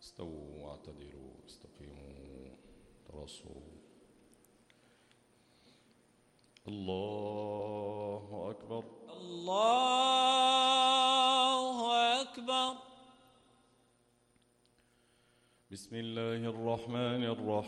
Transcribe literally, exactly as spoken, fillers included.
استووا واعتدلوا استقيموا تراصوا. الله أكبر. الله أكبر. بسم الله الرحمن الرحيم.